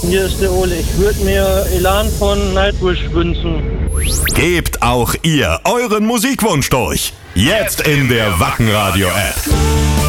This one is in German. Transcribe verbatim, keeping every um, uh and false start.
Hier ist der Ole. Ich würde mir Elan von Nightwish wünschen. Gebt auch ihr euren Musikwunsch durch. Jetzt in der Wacken Radio App.